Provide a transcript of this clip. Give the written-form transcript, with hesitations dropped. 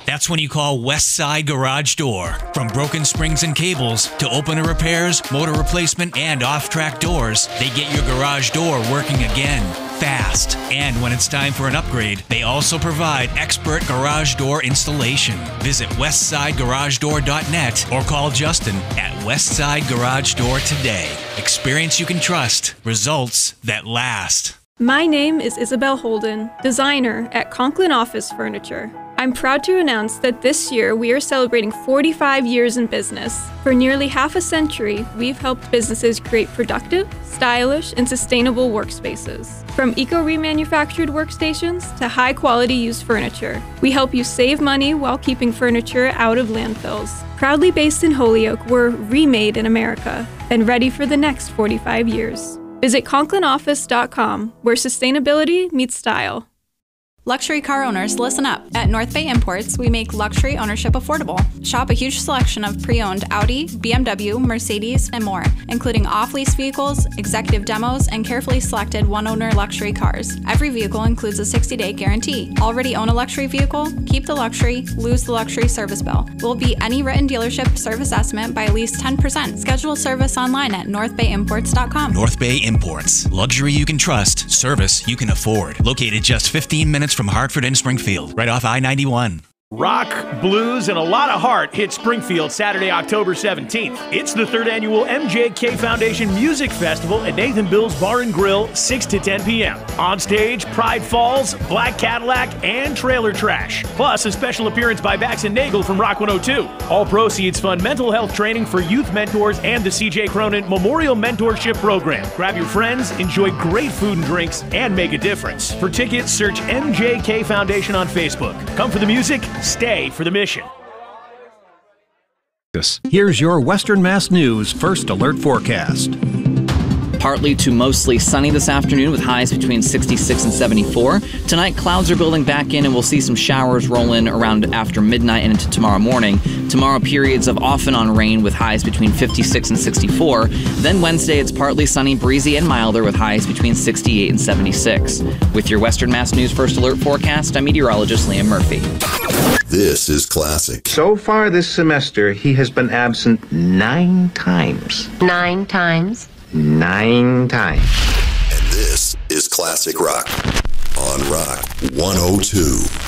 That's when you call Westside Garage Door. From broken springs and cables to opener repairs, motor replacement, and off-track doors, they get your garage door working again, fast. And when it's time for an upgrade, they also provide expert garage door installation. Visit westsidegaragedoor.net or call Justin at Westside Garage Door today. Experience you can trust. Results that last. My name is Isabel Holden, designer at Conklin Office Furniture. I'm proud to announce that this year we are celebrating 45 years in business. For nearly half a century, we've helped businesses create productive, stylish, and sustainable workspaces. From eco-remanufactured workstations to high-quality used furniture, we help you save money while keeping furniture out of landfills. Proudly based in Holyoke, we're remade in America and ready for the next 45 years. Visit ConklinOffice.com, where sustainability meets style. Luxury car owners, listen up. At North Bay Imports, we make luxury ownership affordable. Shop a huge selection of pre-owned Audi, BMW, Mercedes, and more, including off-lease vehicles, executive demos, and carefully selected one-owner luxury cars. Every vehicle includes a 60-day guarantee. Already own a luxury vehicle? Keep the luxury, lose the luxury service bill. We'll beat any written dealership service estimate by at least 10%. Schedule service online at northbayimports.com. North Bay Imports. Luxury you can trust. Service you can afford. Located just 15 minutes from Hartford and Springfield, right off I-91. Rock, blues, and a lot of heart hit Springfield Saturday, October 17th. It's the 3rd annual MJK Foundation Music Festival at Nathan Bill's Bar and Grill, 6 to 10 p.m. On stage, Pride Falls, Black Cadillac, and Trailer Trash. Plus, a special appearance by Bax and Nagel from Rock 102. All proceeds fund mental health training for youth mentors and the C.J. Cronin Memorial Mentorship Program. Grab your friends, enjoy great food and drinks, and make a difference. For tickets, search MJK Foundation on Facebook. Come for the music, stay for the mission. Here's your Western Mass News First Alert Forecast. Partly to mostly sunny this afternoon with highs between 66 and 74. Tonight, clouds are building back in and we'll see some showers roll in around after midnight and into tomorrow morning. Tomorrow, periods of off and on rain with highs between 56 and 64. Then Wednesday, it's partly sunny, breezy, and milder with highs between 68 and 76. With your Western Mass News First Alert Forecast, I'm meteorologist Liam Murphy. This is Classic. So far this semester, he has been absent 9 times. 9 times? 9 times. And this is Classic Rock on Rock 102.